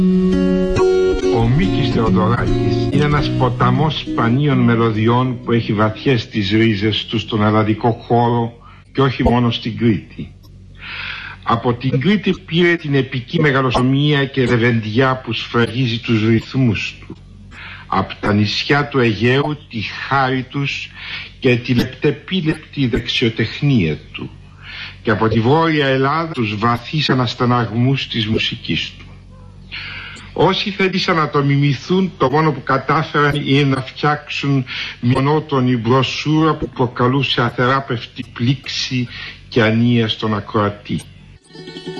Ο Μίκης Θεοδωράκης είναι ένας ποταμός σπανίων μελωδιών που έχει βαθιές τις ρίζες του στον ελλαδικό χώρο και όχι μόνο στην Κρήτη. Από την Κρήτη πήρε την επική μεγαλοσωμία και ρεβεντιά που σφραγίζει τους ρυθμούς του. Από τα νησιά του Αιγαίου τη χάρη τους και τη λεπτεπίλεπτη δεξιοτεχνία του. Και από τη Βόρεια Ελλάδα τους βαθείς ανασταναγμούς της μουσικής του. Όσοι θέλησαν να το μιμηθούν, το μόνο που κατάφεραν είναι να φτιάξουν μονότονη μπροσούρα που προκαλούσε αθεράπευτη πλήξη και ανία στον ακροατή.